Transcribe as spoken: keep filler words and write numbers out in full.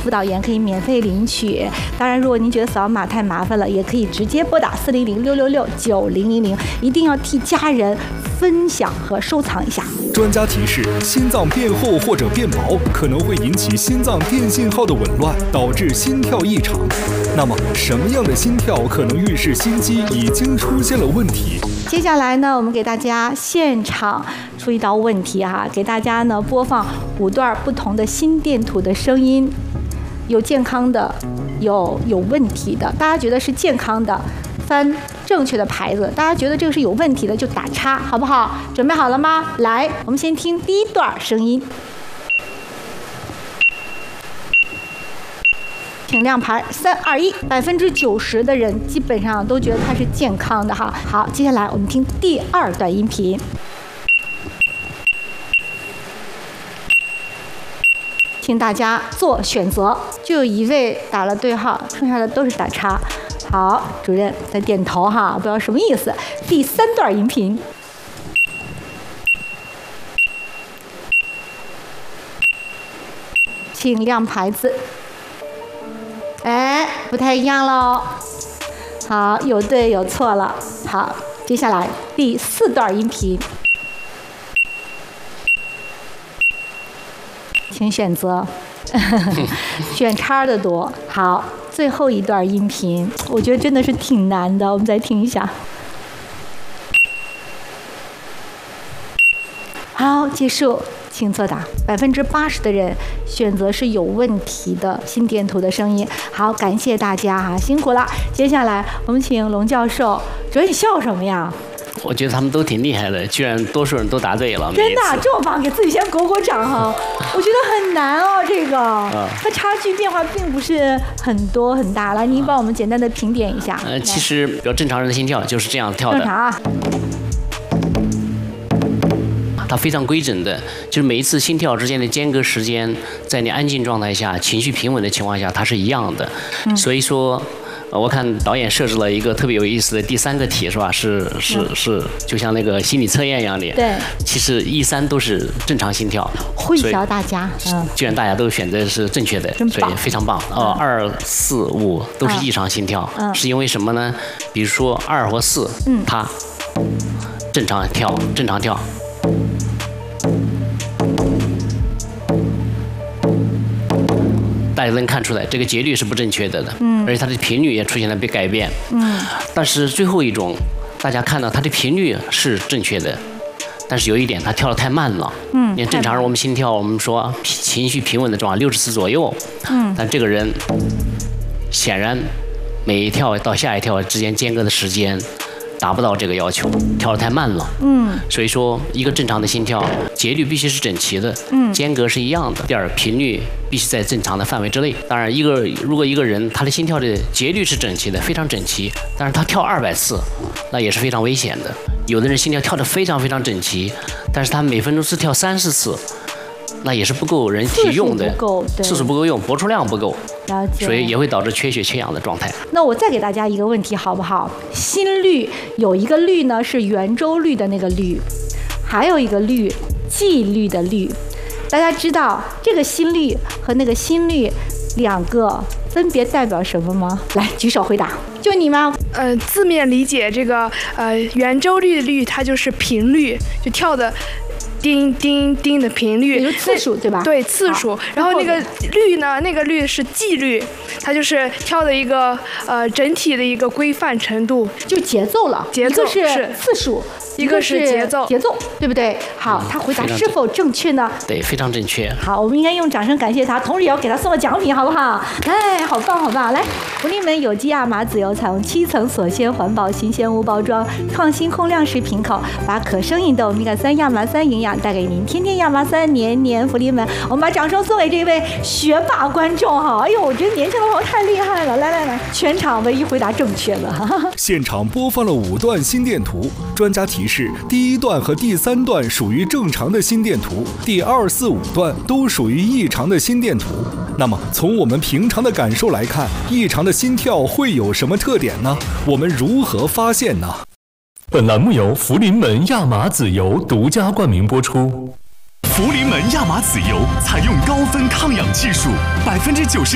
辅导员可以免费领取。当然，如果您觉得扫码太麻烦了，也可以直接拨打四零零六六六九零零零，一定要替家人分享和收藏一下。 专家提示：心脏变厚或者变薄，可能会引起心脏电信号的紊乱，导致心跳异常。那么，什么样的心跳可能预示心肌已经出现了问题？ 接下来呢，我们给大家现场出一道问题哈、啊，给大家呢播放五段不同的心电图的声音，有健康的，有有问题的。大家觉得是健康的，翻正确的牌子；大家觉得这个是有问题的，就打叉，好不好？准备好了吗？来，我们先听第一段声音。请亮牌，三二一，百分之九十的人基本上都觉得它是健康的哈。好，接下来我们听第二段音频，请大家做选择。就有一位打了对号，剩下的都是打叉。好，主任在点头哈，不知道什么意思。第三段音频。请亮牌子。哎，不太一样喽。好，有对有错了。好，接下来第四段音频，请选择。选叉的多。好，最后一段音频，我觉得真的是挺难的，我们再听一下。好，结束。请作答。百分之八十的人选择是有问题的心电图的声音。好，感谢大家哈，辛苦了。接下来我们请龙教授。主任，你笑什么呀？ 我觉得他们都挺厉害的，居然多数人都答对了。 真的这么棒，给自己先鼓鼓掌哈！我觉得很难哦，这个，它差距变化并不是很多很大。来，您帮我们简单的评点一下。 呃，其实比较正常人的心跳就是这样跳的。 正常啊。 它非常规整的，就是每一次心跳之间的间隔时间，在你安静状态下、情绪平稳的情况下，它是一样的。嗯、所以说，呃，我看导演设置了一个特别有意思的第三个题，是吧？是是嗯、 是，就像那个心理测验一样的。 对。其实一三都是正常心跳。 会教大家。 嗯。居然大家都选择是正确的，所以非常棒。哦，二四五都是异常心跳， 嗯、 是因为什么呢？比如说二和四，嗯，它正常跳，正常跳。大家能看出来，这个节律是不正确的的，嗯，而且它的频率也出现了被改变，嗯，但是最后一种，大家看到它的频率是正确的，但是有一点，它跳得太慢了，嗯，你看正常人我们心跳，我们说情绪平稳的状态六十次左右，嗯，但这个人显然每一跳到下一跳之间间隔的时间达不到这个要求，跳得太慢了。嗯，所以说一个正常的心跳节律必须是整齐的，嗯，间隔是一样的。第二，频率必须在正常的范围之内。当然，一个如果一个人他的心跳的节律是整齐的，非常整齐，但是他跳二百次，那也是非常危险的。有的人心跳跳得非常非常整齐，但是他每分钟只跳三十次。那也是不够人体用的，次数不够用，搏出量不够， 了解， 所以也会导致缺血缺氧的状态。 那我再给大家一个问题好不好？心率有一个律呢是圆周率的那个律，还有一个律纪律的律。大家知道这个心率和那个心率两个分别代表什么吗？来举手回答，就你吗？ 呃，字面理解这个呃圆周率的律，它就是频率，就跳的。叮叮叮的频率， 也就是次数对吧？ 对，次数。然后那个律呢，那个律是纪律，它就是跳的一个呃整体的一个规范程度， 就节奏了。 节奏是次数， 一个是节奏， 节奏对不对？好，他回答是否正确呢？ 对，非常正确。 好，我们应该用掌声感谢他，同时也要给他送个奖品，好不好？哎，好棒，好棒！来，福临门有机亚麻籽油采用七层锁鲜环保新鲜无包装，创新烘亮式瓶口，把可生饮的欧米伽三亚麻酸营养带给您，天天亚麻酸，年年福临门。我们把掌声送给这位学霸观众哈！哎呦，我觉得年轻的朋友太厉害了！来来来，全场唯一回答正确的。 现场播放了五段心电图，专家提示：第一段和第三段属于正常的心电图，第二、四、五段都属于异常的心电图。那么，从我们平常的感受来看，异常的心跳会有什么特点呢？我们如何发现呢？ 本栏目由福临门亚麻籽油独家冠名播出。 福临门亚麻籽油采用高分抗氧技术，百分之九十